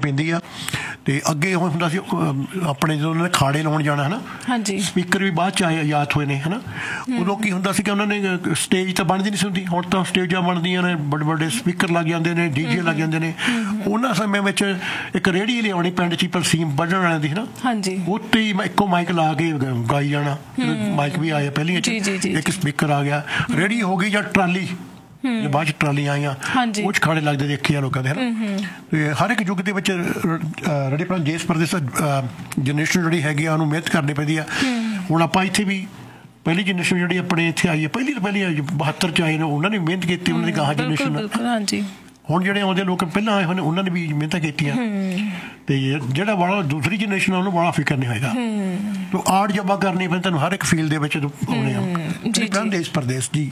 ਪੈਂਦੀ ਆ। ਤੇ ਅੱਗੇ ਉਹ ਹੁੰਦਾ ਸੀ ਆਪਣੇ ਜਦੋਂ ਉਹਨਾਂ ਨੇ ਖਾੜੇ ਲਾਉਣ ਜਾਣਾ ਹੈ ਨਾ, ਹਾਂਜੀ, ਸਪੀਕਰ ਵੀ ਬਾਅਦ 'ਚ ਆਯਾਤ ਹੋਏ ਨੇ ਹੈ ਨਾ। ਉਦੋਂ ਕੀ ਹੁੰਦਾ ਸੀ ਕਿ ਉਹਨਾਂ ਨੇ ਸਟੇਜ ਤਾਂ ਬਣਦੀ ਨਹੀਂ ਸੀ ਹੁੰਦੀ, ਹੁਣ ਤਾਂ ਸਟੇਜਾਂ ਬਣਦੀਆਂ ਨੇ, ਵੱਡੇ ਵੱਡੇ ਸਪੀਕਰ ਲੱਗ ਜਾਂਦੇ ਨੇ, ਡੀਜੇ ਲੱਗ ਜਾਂਦੇ ਨੇ। ਉਹਨਾਂ ਸਮੇਂ ਵਿੱਚ ਇੱਕ ਰੇਹੜੀ ਲਿਆਉਣੀ ਪਿੰਡ 'ਚ ਪਲਸੀਮ ਵੱਢਣ ਵਾਲਿਆਂ ਦੀ ਹੈ ਨਾ, ਹਾਂਜੀ, ਉੱਤੇ ਹੀ ਇੱਕੋ ਮਾਈਕ ਲਾ ਕੇ ਗਾਈ ਜਾਣਾ। ਮਾਈਕ ਵੀ ਆਇਆ ਪਹਿਲੀਆਂ 'ਚ, ਇੱਕ ਸਪੀਕਰ ਆ ਗਿਆ। ਰੇਹੜੀ ਹੋ ਗਈ ਜਾਂ ਟਰਾਲੀ, ਬਾਅਦ 'ਚ ਟਰਾਲੀਆਂ ਆਈਆਂ, ਉਹ 'ਚ ਖਾੜੇ ਲੱਗਦੇ ਦੇਖੇ ਆ ਲੋਕਾਂ ਦੇ ਹੈ ਨਾ। ਤੇ ਹਰ ਇੱਕ ਯੁੱਗ ਦੇ ਵਿੱਚ ਰੇਹੜੀ ਆਪਣਾ ਦੇਸ਼ ਪ੍ਰਦੇਸ਼ ਜਨਰੇਸ਼ਨ ਜਿਹੜੀ ਹੈਗੀ ਆ ਉਹਨੂੰ ਮਿਹਨਤ ਕਰਨੀ ਪੈਂਦੀ ਆ। ਹੁਣ ਆਪਾਂ ਇੱਥੇ ਵੀ ਪਹਿਲੀ ਜਨਰੇਸ਼ਨ ਜਿਹੜੀ ਆਪਣੇ ਇੱਥੇ ਆਈ ਹੈ, ਪਹਿਲੀ 72 'ਚ ਆਏ ਨੇ, ਉਹਨਾਂ ਨੇ ਮਿਹਨਤ ਕੀਤੀ, ਉਹਨਾਂ ਦੀ ਗਾਹਾਂ ਜਨਰੇਸ਼ਨ। ਹੁਣ ਜਿਹੜੇ ਆਉਂਦੇ ਲੋਕ ਪਹਿਲਾਂ ਆਏ ਹੋਏ ਨੇ ਉਹਨਾਂ ਨੇ ਵੀ ਮਿਹਨਤਾਂ ਕੀਤੀਆਂ। ਤੇ ਜਿਹੜਾ ਵਾਲਾ ਦੂਸਰੀ ਜਨਰੇਸ਼ਨ ਆ ਉਹਨੂੰ ਬੜਾ ਫਿਕਰ ਨਹੀਂ ਹੋਏਗਾ। ਤੋ ਆੜ ਜਮਾ ਕਰਨੀ ਪੈਂਦੀ ਤੁਹਾਨੂੰ ਹਰ ਇੱਕ ਫੀਲਡ ਦੇ ਵਿੱਚ ਆਉਣੇ ਆ। ਦੇਸ਼ ਪ੍ਰਦੇਸ਼ ਜੀ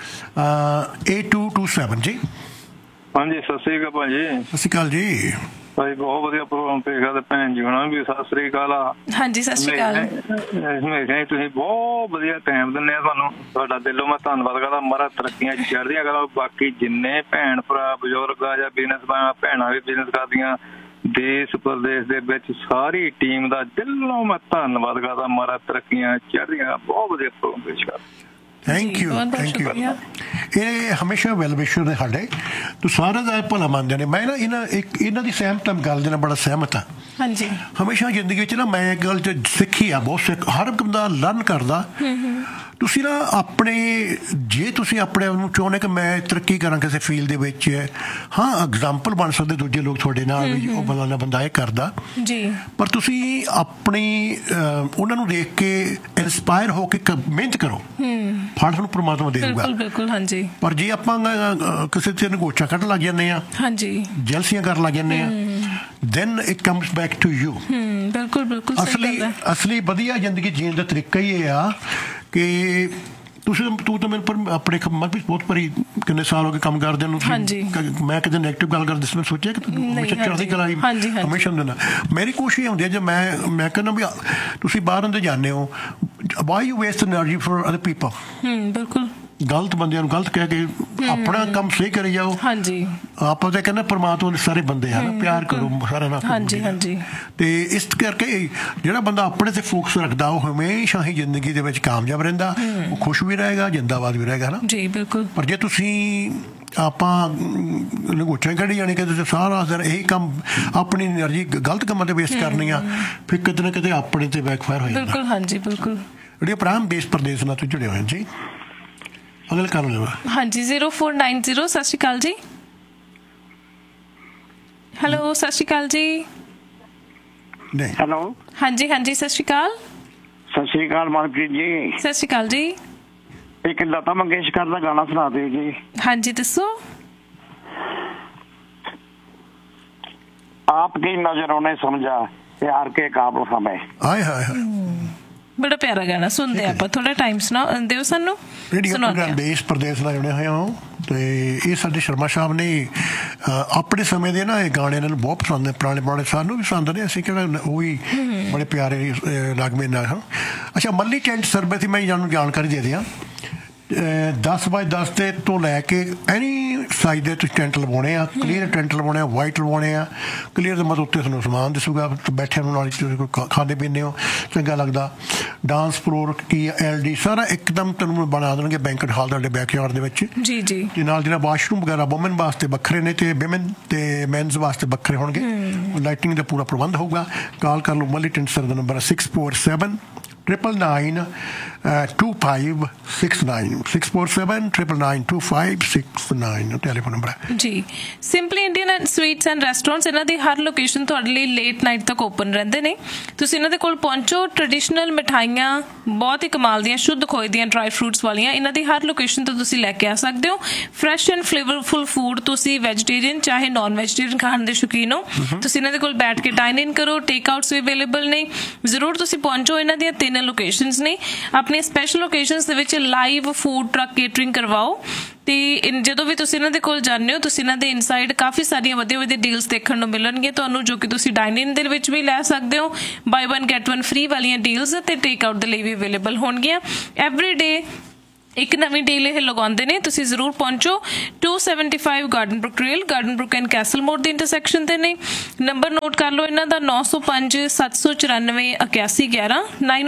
8227 ਜੀ। ਹਾਂਜੀ, ਸਤਿ ਸ੍ਰੀ ਅਕਾਲ ਭਾਜੀ। ਸਤਿ ਸ਼੍ਰੀ ਅਕਾਲ ਜੀ ਭਾਈ, ਬਹੁਤ ਵਧੀਆ ਪ੍ਰੋਗਰਾਮ ਪੇਸ਼ ਤੇ ਭੈਣ ਜੀ ਹੋਣਾ ਵੀ ਸਤਿ ਸ੍ਰੀ ਅਕਾਲ। ਹਾਂਜੀ, ਸਤਿ ਸ਼੍ਰੀ ਅਕਾਲ। ਹਮੇਸ਼ਾ ਹੀ ਤੁਸੀਂ ਬਹੁਤ ਵਧੀਆ ਟਾਈਮ ਦਿੰਦੇ ਆ ਸਾਨੂੰ, ਤੁਹਾਡਾ ਦਿਲੋਂ ਮੈਂ ਧੰਨਵਾਦ ਕਰਦਾ। ਮਹਾਰਾਜ ਤਰੱਕੀਆਂ ਚੜ੍ਹਦੀਆਂ ਕਰੋ। ਬਾਕੀ ਜਿੰਨੇ ਭੈਣ ਭਰਾ ਬਜ਼ੁਰਗ ਆ ਜਾਂ ਬਿਜ਼ਨਸਮੈਨ ਭੈਣਾਂ ਵੀ ਬਿਜ਼ਨਸ ਕਰਦੀਆਂ ਦੇਸ਼ ਪ੍ਰਦੇਸ਼ ਦੇ ਵਿੱਚ, ਸਾਰੀ ਟੀਮ ਦਾ ਦਿਲੋਂ ਮੈਂ ਧੰਨਵਾਦ ਕਰਦਾ। ਮਹਾਰਾਜ ਤਰੱਕੀਆਂ ਚੜ੍ਹਦੀਆਂ। ਬਹੁਤ ਵਧੀਆ ਪ੍ਰੋਗਰਾਮ ਪੇਸ਼ ਕਰ। Thank you, thank you. ਇਹ ਹਮੇਸ਼ਾ ਵੈਲ ਵਿਸ਼ਰ ਨੇ ਸਾਡੇ, ਤੂੰ ਸਾਰਿਆਂ ਦਾ ਭਲਾ ਮੰਨਦੇ ਨੇ। ਮੈਂ ਨਾ ਇਹਨਾਂ ਦੀ ਸਹਿਮਤ ਗੱਲ ਦੇ ਨਾਲ ਬੜਾ ਸਹਿਮਤ ਹਾਂ। ਹਾਂਜੀ, ਹਮੇਸ਼ਾ ਜ਼ਿੰਦਗੀ 'ਚ ਨਾ ਮੈਂ ਇੱਕ ਗੱਲ 'ਚ ਸਿੱਖੀ ਆ, ਬਹੁਤ ਹਰ ਇੱਕ ਬੰਦਾ ਲਰਨ ਕਰਦਾ। ਤੁਸੀਂ ਨਾ ਆਪਣੇ, ਜੇ ਤੁਸੀਂ ਆਪਣੇ ਆਪ ਨੂੰ ਚਾਹੁੰਦੇ ਕਿ ਮੈਂ ਤਰੱਕੀ ਕਰਾਂ ਕਿਸੇ ਫੀਲਡ ਦੇ ਵਿੱਚ, ਹਾਂ ਐਗਜ਼ਾਮਪਲ ਬਣ ਸਕਦੇ ਦੂਜੇ ਲੋਕ ਤੁਹਾਡੇ ਨਾਲ ਵੀ, ਉਹ ਫਲਾਣਾ ਬੰਦਾ ਇਹ ਕਰਦਾ ਜੀ, ਪਰ ਤੁਸੀਂ ਆਪਣੀ ਉਹਨਾਂ ਨੂੰ ਦੇਖ ਕੇ ਇੰਸਪਾਇਰ ਹੋ ਕੇ ਮਿਹਨਤ ਕਰੋ, ਫਲ ਤੁਹਾਨੂੰ ਪ੍ਰਮਾਤਮਾ ਦੇਊਗਾ। ਬਿਲਕੁਲ, ਹਾਂਜੀ। ਪਰ ਜੇ ਆਪਾਂ ਕਿਸੇ ਤੇ ਨਗੋਚਾ ਕੱਢ ਲੱਗ ਜਾਂਦੇ ਆ, ਹਾਂਜੀ, ਜੈਲਸੀਆਂ ਕਰਨ ਲੱਗ ਜਾਂਦੇ ਆ, then it comes back to you। ਬਿਲਕੁਲ ਬਿਲਕੁਲ ਅਸਲੀ ਵਧੀਆ ਜ਼ਿੰਦਗੀ ਜੀਣ ਦਾ ਤਰੀਕਾ ਹੀ ਇਹ ਆ ਕਿ ਤੂੰ ਤਾਂ ਮੈਨੂੰ ਆਪਣੇ ਬਹੁਤ ਭਾਰੀ ਕਿੰਨੇ ਸਾਲ ਹੋ ਗਏ ਕੰਮ ਕਰਦੇ ਨੂੰ। ਮੈਂ ਕਦੇ ਨੈਗੇਟਿਵ ਗੱਲ ਕਰਦੇ ਸੀ, ਮੈਂ ਸੋਚਿਆ ਕਿ ਹਮੇਸ਼ਾ ਚੜ੍ਹਦੀ ਕਲਾ ਹਮੇਸ਼ਾ ਹੁੰਦੇ ਨਾ। ਮੇਰੀ ਕੋਸ਼ਿਸ਼ ਹੁੰਦੀ ਹੈ ਜੇ ਮੈਂ ਕਹਿੰਦਾ ਵੀ ਤੁਸੀਂ ਬਾਹਰ ਅੰਦਰ ਜਾਂਦੇ ਹੋ, why you waste energy for other people। ਬਿਲਕੁਲ, ਗਲਤ ਬੰਦਿਆਂ ਨੂੰ ਗਲਤ ਕਹਿ ਕੇ ਆਪਣਾ ਕੰਮ ਸਹੀ ਕਰੀ ਜਾਓ। ਹਾਂਜੀ, ਆਪਾਂ ਤਾਂ ਕਹਿੰਦੇ ਪਰਮਾਤਮਾ ਦੇ ਸਾਰੇ ਬੰਦੇ ਹਨ, ਪਿਆਰ ਕਰੋ ਸਾਰਿਆਂ ਨਾਲ। ਹਾਂਜੀ, ਹਾਂਜੀ। ਤੇ ਇਸ ਕਰਕੇ ਜਿਹੜਾ ਬੰਦਾ ਆਪਣੇ ਤੇ ਫੋਕਸ ਰੱਖਦਾ ਉਹ ਹਮੇਸ਼ਾ ਹੀ ਜ਼ਿੰਦਗੀ ਦੇ ਵਿੱਚ ਕਾਮਯਾਬ ਰਹਿੰਦਾ, ਉਹ ਖੁਸ਼ ਵੀ ਰਹੇਗਾ, ਜਿੰਦਾਬਾਦ ਵੀ ਰਹੇਗਾ ਨਾ ਜੀ। ਬਿਲਕੁਲ। ਪਰ ਜੇ ਤੁਸੀਂ ਆਪਾਂ ਲੰਗੋਚਾਂ ਕੱਢੀ ਜਾਣੀ ਕਿ ਤੁਸੀਂ ਸਾਰਾ ਦਿਨ ਇਹੀ ਕੰਮ ਆਪਣੀ ਐਨਰਜੀ ਗਲਤ ਕੰਮਾਂ ਤੇ ਵੇਸਟ ਕਰਨੀ ਆ, ਫਿਰ ਕਿਤੇ ਨਾ ਕਿਤੇ ਆਪਣੇ ਤੇ ਬੈਕਫਾਇਰ ਹੋ ਜਾਂਦਾ। ਬਿਲਕੁਲ, ਹਾਂਜੀ, ਬਿਲਕੁਲ। ਜਿਹੜੇ ਭਰਾ ਦੇਸ਼ ਪ੍ਰਦੇਸ਼ ਨਾਲ ਜੁੜੇ ਹੋਏ ਜੀ, ਅਗਲ ਕਰ ਲਓ। ਹਾਂਜੀ, 0490। ਸਤਿ ਸ਼੍ਰੀ ਅਕਾਲ ਜੀ। ਹੈਲੋ, ਸਤਿ ਸ਼੍ਰੀ ਅਕਾਲ ਜੀ। ਹੈਲੋ, ਹਾਂਜੀ ਹਾਂਜੀ, ਸਤਿ ਸ਼੍ਰੀ ਅਕਾਲ। ਸਤਿ ਸ਼੍ਰੀ ਅਕਾਲ ਮਨਪ੍ਰੀਤ ਜੀ। ਸਤਿ ਸ਼੍ਰੀ ਅਕਾਲ ਜੀ। ਇੱਕ ਲਤਾ ਮੰਗੇਸ਼ਕਰ ਦਾ ਗਾਣਾ ਸੁਣਾ ਦਿਓ ਜੀ। ਹਾਂਜੀ, ਦੱਸੋ। आपकी नजरों ने समझा प्यार के काबू हमें। हाय हाय हाय, ਬੜਾ ਪਿਆਰਾ ਗਾਣਾ ਸੁਣਦੇ ਆਪਾਂ। ਥੋੜਾ ਟਾਈਮ ਦਿਓ ਸਾਨੂੰ। ਦੇਸ਼ ਪ੍ਰਦੇਸ਼ ਨਾਲ ਜੁੜੇ ਹੋਏ ਹਾਂ ਤੇ ਇਹ ਸਾਡੇ ਸ਼ਰਮਾ ਸਾਹਿਬ ਨੇ ਆਪਣੇ ਸਮੇਂ ਦੇ ਨਾ ਇਹ ਗਾਣੇ ਇਹਨਾਂ ਨੂੰ ਬਹੁਤ ਪਸੰਦ ਨੇ, ਪੁਰਾਣੇ ਪੁਰਾਣੇ ਸਾਨੂੰ ਵੀ ਪਸੰਦ ਨੇ। ਅਸੀਂ ਕਿਹੜਾ ਉਹ ਵੀ ਬੜੇ ਪਿਆਰੇ ਲੱਗਵੇਂ ਨਾਲ ਹਨ। ਅੱਛਾ, ਮੱਲੀ ਟੈਂਟ ਸਰਵਿਸ ਦੀ ਮੈਂ ਜਾਣਕਾਰੀ ਦੇ ਦਿਆਂ। 10x10 ਦੇ ਤੋਂ ਲੈ ਕੇ ਐਨੀ ਸਾਈਜ਼ ਦੇ ਤੁਸੀਂ ਟੈਂਟ ਲਵਾਉਣੇ ਆ, ਕਲੀਅਰ ਟੈਂਟ ਲਵਾਉਣੇ ਆ, ਵਾਈਟ ਲਵਾਉਣੇ ਆ। ਕਲੀਅਰ ਦੇ ਮਤਲਬ ਉੱਤੇ ਤੁਹਾਨੂੰ ਸਮਾਨ ਦਿਸੂਗਾ, ਬੈਠਿਆਂ ਨੂੰ ਨਾਲ ਤੁਸੀਂ ਕੋਈ ਖਾਂਦੇ ਪੀਂਦੇ ਹੋ, ਚੰਗਾ ਲੱਗਦਾ। ਡਾਂਸ ਫਲੋਰ ਕੀ LD ਸਾਰਾ ਇੱਕਦਮ ਤੁਹਾਨੂੰ ਬਣਾ ਦੇਣਗੇ ਬੈਂਕਟ ਹਾਲ ਤੁਹਾਡੇ ਬੈਕਯਾਰਡ ਦੇ ਵਿੱਚ। ਜੀ ਜੀ। ਤੇ ਨਾਲ ਜਿਹੜਾ ਵਾਸ਼ਰੂਮ ਵਗੈਰਾ ਵੂਮਨ ਵਾਸਤੇ ਵੱਖਰੇ ਨੇ ਤੇ ਵਿਮਨ ਤੇ ਮੈਨਸ ਵਾਸਤੇ ਵੱਖਰੇ ਹੋਣਗੇ। ਲਾਈਟਿੰਗ ਦਾ ਪੂਰਾ ਪ੍ਰਬੰਧ ਹੋਊਗਾ। ਕਾਲ ਕਰ ਲਓ ਮੱਲੀ ਟੈਂਟ ਸਰ ਦਾ ਨੰਬਰ 647 999 2569 647 999 2569 ਟੈਲੀਫੋਨ ਨੰਬਰ ਹੈ ਜੀ। Simply Indian and sweets and restaurants, ਇਹਨਾਂ ਦੀ ਹਰ ਲੋਕੇਸ਼ਨ ਤੁਹਾਡੇ ਲਈ ਲੇਟ ਨਾਈਟ ਤੱਕ ਓਪਨ ਰਹਿੰਦੇ ਨੇ। ਤੁਸੀਂ ਇਹਨਾਂ ਦੇ ਕੋਲ ਪਹੁੰਚੋ। ਟ੍ਰੈਡੀਸ਼ਨਲ ਮਿਠਾਈਆਂ ਬਹੁਤ ਹੀ ਕਮਾਲ ਦੀਆਂ, ਸ਼ੁੱਧ ਖੋਏ ਦੀਆਂ, ਡਰਾਈ ਫਰੂਟਸ ਵਾਲੀਆਂ ਇਹਨਾਂ ਦੀ ਹਰ ਲੋਕੇਸ਼ਨ ਤੋਂ ਤੁਸੀਂ ਲੈ ਕੇ ਆ ਸਕਦੇ ਹੋ। ਫਰੈਸ਼ ਐਂਡ ਫਲੇਵਰਫੁਲ ਫੂਡ, ਤੁਸੀਂ ਵੈਜੀਟੇਰੀਅਨ ਚਾਹੇ ਨੋਨ ਵੈਜੀਟੇਰੀਅਨ ਖਾਣ ਦੇ ਸ਼ੌਕੀਨ ਹੋ, ਤੁਸੀਂ ਇਹਨਾਂ ਦੇ ਕੋਲ ਬੈਠ ਕੇ ਡਾਈਨ ਇਨ ਕਰੋ। ਟੇਕ ਆਊਟਸ ਵੀ ਅਵੇਲੇਬਲ ਨੇ। ਜ਼ਰੂਰ ਤੁਸੀਂ ਪਹੁੰਚੋ। ਇਹਨਾਂ ਦੀਆਂ 3 ਲੋਕੇਸ਼ਨਸ ਨੇ। ਆਪਣੀ ਸਪੈਸ਼ਲ ਓਕੇਜ਼ਨਸ ਦੇ ਵਿੱਚ ਲਾਈਵ ਫੂਡ ਟਰੱਕ ਕੇਟਰਿੰਗ ਕਰਵਾਓ। ਤੇ ਜਦੋਂ ਵੀ ਤੁਸੀਂ ਇਹਨਾਂ ਦੇ ਕੋਲ ਜਾਂਦੇ ਹੋ, ਤੁਸੀਂ ਇਹਨਾਂ ਦੇ ਇਨਸਾਈਡ ਕਾਫੀ ਸਾਰੀਆਂ ਵਧੀਆ ਵਧੀਆ ਡੀਲਸ ਦੇਖਣ ਨੂੰ ਮਿਲਣਗੀਆਂ ਤੁਹਾਨੂੰ, ਜੋ ਕਿ ਤੁਸੀਂ ਡਾਈਨ ਇਨ ਦੇ ਵਿੱਚ ਵੀ ਲੈ ਸਕਦੇ ਹੋ। ਬਾਈ 1 ਗੈਟ 1 ਫ੍ਰੀ ਵਾਲੀਆਂ ਡੀਲਸ ਤੇ ਟੇਕ ਆਊਟ ਦੇ ਲਈ ਵੀ ਅਵੇਲੇਬਲ ਹੋਣਗੀਆਂ। ਐਵਰੀ ਡੇ ਇੱਕ ਨਵੀਂ ਡੀਲ ਇਹ ਲਗਾਉਂਦੇ ਨੇ, ਤੁਸੀਂ ਜ਼ਰੂਰ ਪਹੁੰਚੋ। 275 garden Brook rail, garden Brook and Castell ਮੋੜ ਦੇ ਇੰਟਰਸੈਕਸ਼ਨ ਤੇ ਨੇ। ਨੰਬਰ ਨੋਟ ਕਰ ਲਓ ਇਹਨਾਂ ਦਾ 905 794 8111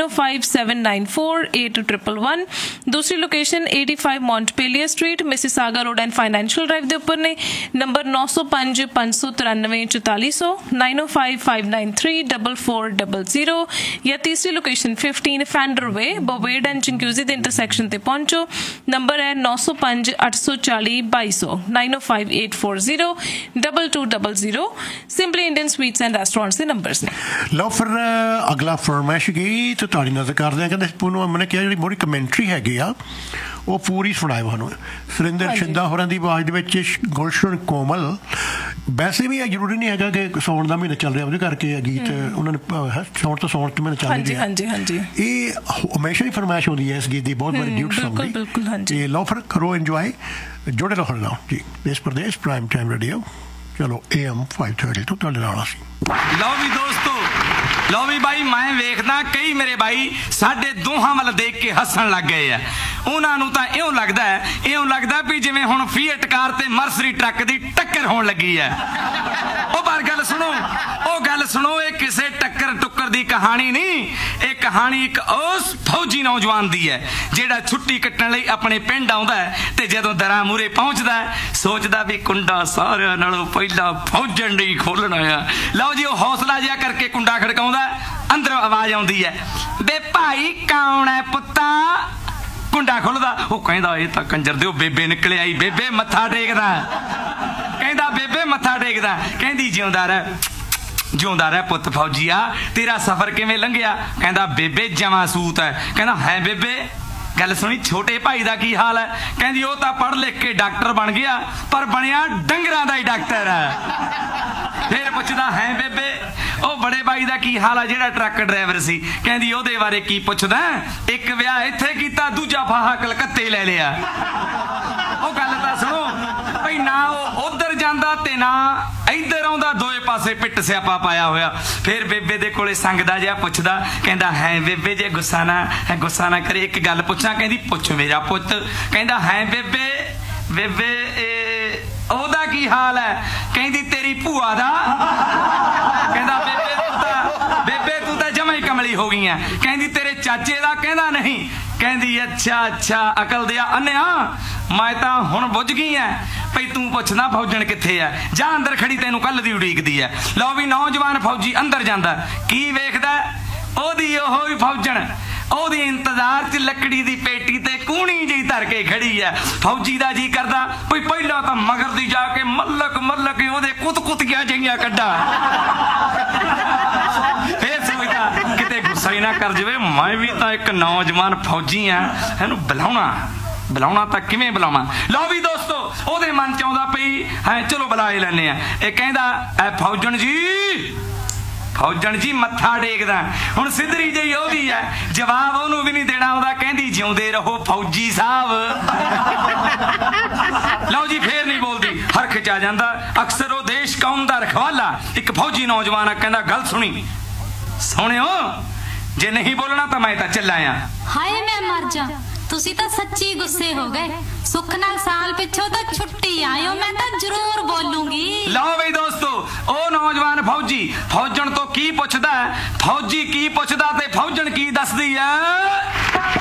905794 8111। ਦੂਸਰੀ location 85 ਮੌਂਟਪੇਲੀਅਰ street, Mississauga road and financial drive ਦੇ ਉੱਪਰ ਨੇ। ਨੰਬਰ 905 593 4400 905 593 4400। ਜਾਂ ਤੀਸਰੀ ਲੋਕੇਸ਼ਨ 15 ਫੈਂਡਰ ਵੇ, ਬੋਵੇਡ ਐਂਡ ਚਿੰਕੂਜ਼ੀ ਦੇ ਇੰਟਰਸੈਕਸ਼ਨ ਤੇ ਪਹੁੰਚੋ। ਨੰਬਰ ਹੈ 905 840 2200 905 840 2200। Simply Indian sweets and restaurants ਦੇ ਨੰਬਰਸ ਨੇ। ਲਓ ਫਿਰ ਅਗਲਾ ਫਰਮਾਇਸ਼ ਗਈ ਤੇ ਤੁਹਾਡੀ ਨਜ਼ਰ ਕਰਦੇ ਆ। ਕਹਿੰਦੇ ਪੂਨੂੰ ਮੈਨੇ ਕਿਹਾ ਜਿਹੜੀ ਮੋੜੀ ਕਮੈਂਟਰੀ ਹੈਗੀ ਆ ਉਹ ਪੂਰੀ ਸੁਣਾਏ ਸਾਨੂੰ। ਸੁਰਿੰਦਰ ਸ਼ਿੰਦਾ ਹੋਰਾਂ ਦੀ ਆਵਾਜ਼ ਦੇ ਵਿੱਚ ਗੁਲਸ਼ਨ ਕੋਮਲ। ਵੈਸੇ ਵੀ ਇਹ ਜ਼ਰੂਰੀ ਨਹੀਂ ਹੈਗਾ ਕਿ ਸਾਉਣ ਦਾ ਮਹੀਨਾ ਚੱਲ ਰਿਹਾ ਉਹਦੇ ਕਰਕੇ ਇਹ ਗੀਤ ਉਹਨਾਂ ਨੇ ਸਾਉਣ ਤੋਂ ਸਾਉਣ ਤੇ ਮਹੀਨਾ ਚੱਲ ਰਿਹਾ। ਹਾਂਜੀ ਹਾਂਜੀ, ਇਹ ਹਮੇਸ਼ਾ ਹੀ ਫਰਮਾਇਸ਼ ਹੁੰਦੀ ਹੈ ਇਸ ਗੀਤ ਦੀ, ਬਹੁਤ ਵਾਰੀ ਡਿਊਟ ਸੌਂਗ ਦੀ। ਬਿਲਕੁਲ ਹਾਂਜੀ। ਤੇ ਲਓ ਫਿਰ ਕਰੋ ਇੰਜੋਏ, ਜੁੜੇ ਰਹੋ ਨਾਲ ਜੀ ਦੇਸ਼ ਪ੍ਰਦੇਸ਼ ਪ੍ਰਾਈਮ ਟਾਈਮ ਰੇਡੀਓ। ਚਲੋ AM 530 ਤੋਂ ਤੁਹਾਡੇ ਨਾਲ ਅਸੀਂ। ਲਓ ਵੀ ਦੋਸਤੋ, ਲਓ ਵੀ ਬਾਈ, ਮੈਂ ਵੇਖਦਾ ਕਈ ਮੇਰੇ ਬਾਈ ਸਾਡੇ ਦੋਹਾਂ ਵੱਲ ਦੇਖ ਕੇ ਹੱਸਣ ਲੱਗ ਗਏ ਆ। ਉਹਨਾਂ ਨੂੰ ਤਾਂ ਇਉਂ ਲੱਗਦਾ ਵੀ ਜਿਵੇਂ ਹੁਣ ਫੀਐਟ ਕਾਰ ਤੇ ਮਰਸਰੀ ਟਰੱਕ ਦੀ ਟੱਕਰ ਹੋਣ ਲੱਗੀ ਹੈ। ਉਹ ਪਰ ਗੱਲ ਸੁਣੋ, ਇਹ ਕਿਸੇ ਟੱਕਰ ਟੁੱਕਰ ਦੀ ਕਹਾਣੀ ਨਹੀਂ। ਇਹ ਕਹਾਣੀ ਇੱਕ ਉਸ ਫੌਜੀ ਨੌਜਵਾਨ ਦੀ ਹੈ ਜਿਹੜਾ ਛੁੱਟੀ ਕੱਟਣ ਲਈ ਆਪਣੇ ਪਿੰਡ ਆਉਂਦਾ ਹੈ ਤੇ ਜਦੋਂ ਦਰਾਂ ਮੂਹਰੇ ਪਹੁੰਚਦਾ ਸੋਚਦਾ ਵੀ ਕੁੰਡਾ ਸਾਰਿਆਂ ਨਾਲੋਂ ਪਹਿਲਾਂ ਫੌਜਣ ਲਈ ਖੋਲਣਾ ਆ। ਲਓ ਜੀ, ਉਹ ਹੌਸਲਾ ਜਿਹਾ ਕਰਕੇ ਕੁੰਡਾ ਖੜਕਾਉਂਦਾ, ਅੰਦਰੋਂ ਆਵਾਜ਼ ਆਉਂਦੀ ਹੈ, ਬੇ ਭਾਈ ਕੌਣ ਹੈ ਪੁੱਤਾ? ਕੁੰਡਾ ਖੁੱਲਦਾ, ਉਹ ਕਹਿੰਦਾ ਇਹ ਤਾਂ ਕੰਜਰ ਦਿਓ ਬੇਬੇ ਨਿਕਲ ਆਈ, ਬੇਬੇ ਮੱਥਾ ਟੇਕਦਾ। ਕਹਿੰਦਾ ਬੇਬੇ ਮੱਥਾ ਟੇਕਦਾ। ਕਹਿੰਦੀ ਜਿਉਂਦਾ ਰਹਿ ਪੁੱਤ ਫੌਜੀਆ, ਤੇਰਾ ਸਫ਼ਰ ਕਿਵੇਂ ਲੰਘਿਆ? ਕਹਿੰਦਾ ਬੇਬੇ ਜਮਾਂ ਸੂਤ ਹੈ। ਕਹਿੰਦਾ ਹੈ ਬੇਬੇ? ਗੱਲ ਸੁਣੀ, ਛੋਟੇ ਭਾਈ ਦਾ ਕੀ ਹਾਲ ਹੈ? ਕਹਿੰਦੀ ਉਹ ਤਾਂ ਪੜ੍ਹ ਲਿਖ ਕੇ ਡਾਕਟਰ ਬਣ ਗਿਆ, ਪਰ ਬਣਿਆ ਡੰਗਰਾਂ ਦਾ ਹੀ ਡਾਕਟਰ ਹੈ। ਫਿਰ ਪੁੱਛਦਾ ਹੈ ਬੇਬੇ ਉਹ ਬੜੇ ਬਾਈ ਦਾ ਕੀ ਹਾਲ ਆ ਜਿਹੜਾ ਟਰੱਕ ਡਰਾਈਵਰ ਸੀ? ਕਹਿੰਦੀ ਉਹਦੇ ਬਾਰੇ ਕੀ ਪੁੱਛਦਾ, ਇੱਕ ਵਿਆਹ ਇੱਥੇ ਕੀਤਾ, ਦੂਜਾ ਫਾਹਾ ਕਲਕੱਤੇ ਲੈ ਲਿਆ। ਉਹ ਗੱਲ ਤਾਂ ਸੁਣੋ ਭਈ, ਨਾ ਉਹ ਉਧਰ ਜਾਂਦਾ ਤੇ ਨਾ ਇੱਧਰ ਆਉਂਦਾ, ਦੋਏ ਪਾਸੇ ਪਿੱਟ ਸਿਆਪਾ ਪਾਇਆ ਹੋਇਆ। ਫਿਰ ਬੇਬੇ ਦੇ ਕੋਲੇ ਸੰਗਦਾ ਜਿਹਾ ਪੁੱਛਦਾ, ਕਹਿੰਦਾ ਹੈ ਬੇਬੇ ਜੇ ਗੁੱਸਾ ਨਾ ਕਰੇ ਇੱਕ ਗੱਲ ਪੁੱਛਾਂ? ਕਹਿੰਦੀ ਪੁੱਛ ਮੇਰਾ ਪੁੱਤ। ਕਹਿੰਦਾ ਹੈ ਬੇਬੇ ਉਹਦਾ ਕੀ ਹਾਲ ਹੈ? ਕਹਿੰਦੀ ਤੇਰੀ ਭੂਆ ਦਾ। ਕਹਿੰਦਾ ਬੇਬੇ ਤੂੰ ਤਾਂ ਜਮਾਂ ਹੀ ਕਮਲੀ ਹੋ ਗਈ ਆ। ਕਹਿੰਦੀ ਤੇਰੇ ਚਾਚੇ ਦਾ? ਕਹਿੰਦਾ ਨਹੀਂ। ਕਹਿੰਦੀ ਅੱਛਾ ਅਕਲ ਦਿਆ ਅੰਨਿਆ, ਮੈਂ ਤਾਂ ਹੁਣ ਬੁੱਝ ਗਈ ਐ ਭਈ ਤੂੰ ਪੁੱਛਣਾ ਫੌਜਣ ਕਿੱਥੇ ਐ, ਜਾ ਅੰਦਰ ਖੜੀ ਤੈਨੂੰ ਕੱਲ ਦੀ ਉਡੀਕਦੀ ਐ। ਲਓ ਵੀ ਨੌਜਵਾਨ ਫੌਜੀ ਅੰਦਰ ਜਾਂਦਾ, ਕੀ ਵੇਖਦਾ? ਉਹਦੀ ਉਹੋ ਹੀ ਫੌਜਣ ਉਹਦੀ ਇੰਤਜ਼ਾਰ 'ਚ ਲੱਕੜੀ ਦੀ ਪੇਟੀ ਤੇ ਕੂਣੀ ਜਿਹੀ ਧਰ ਕੇ ਖੜੀ ਐ। ਫੌਜੀ ਦਾ ਜੀ ਕਰਦਾ ਭਈ ਪਹਿਲਾਂ ਤਾਂ ਮਗਰ ਦੀ ਜਾ ਕੇ ਮੱਲਕ ਉਹਦੇ ਕੁੱਤੀਆਂ ਜਿਹੀਆਂ ਕੱਢਾ। ਫੇਰ ਸੋਚਦਾ ਕਿਤੇ ਗੁੱਸਾ ਹੀ ਨਾ ਕਰ ਜਾਵੇ, ਮੈਂ ਵੀ ਤਾਂ ਇੱਕ ਨੌਜਵਾਨ ਫੌਜੀ ਆ, ਇਹਨੂੰ ਬੁਲਾਉਣਾ ਤਾਂ ਕਿਵੇਂ ਬੁਲਾਵਾਂ? ਲਓ ਵੀ ਦੋਸਤੋ, ਉਹਦੇ ਮਨ ਚ ਆਉਂਦਾ ਪਈ ਚਲੋ ਬੁਲਾ ਹੀ ਲੈਂਦੇ ਆ। ਇਹ ਕਹਿੰਦਾ ਫੌਜਣ ਜੀ ਮੱਥਾ ਟੇਕਦਾ। ਹੁਣ ਸਿੱਧਰੀ ਜਿਹੀ ਉਹ ਵੀ ਹੈ, ਜਵਾਬ ਉਹਨੂੰ ਵੀ ਨਹੀਂ ਦੇਣਾ ਆਉਂਦਾ। ਕਹਿੰਦੀ ਜਿਉਂਦੇ ਰਹੋ ਫੌਜੀ ਸਾਹਿਬ। ਲਓ ਜੀ, ਫੇਰ ਨਹੀਂ ਬੋਲਦੀ, ਹਰਖ ਚ ਆ ਜਾਂਦਾ। ਅਕਸਰ ਉਹ ਦੇਸ਼ ਕੌਮ ਦਾ ਰਖਵਾਲਾ ਇੱਕ ਫੌਜੀ ਨੌਜਵਾਨ ਆ। ਕਹਿੰਦਾ ਗੱਲ ਸੁਣਿਓ, ਜੇ ਨਹੀਂ ਬੋਲਣਾ ਤਾਂ ਮੈਂ ਤਾਂ ਚੱਲਾ ਆ। ਹਾਏ ਮੈਂ ਮਰ ਜਾ, ਤੁਸੀਂ ਤਾਂ ਸੱਚੀ ਗੁੱਸੇ ਹੋ ਗਏ। ਸੁੱਖ ਨਾਲ ਸਾਲ ਪਿੱਛੋਂ ਤਾਂ ਛੁੱਟੀ ਆਇਓ, ਮੈਂ ਤਾਂ ਜ਼ਰੂਰ ਬੋਲੂੰਗੀ। ਲਓ ਬਈ ਦੋਸਤੋ, ਉਹ ਨੌਜਵਾਨ ਫੌਜੀ ਫੌਜਣ ਤੋਂ ਕੀ ਪੁੱਛਦਾ, ਫੌਜੀ ਕੀ ਪੁੱਛਦਾ ਤੇ ਫੌਜਣ ਕੀ ਦੱਸਦੀ ਹੈ?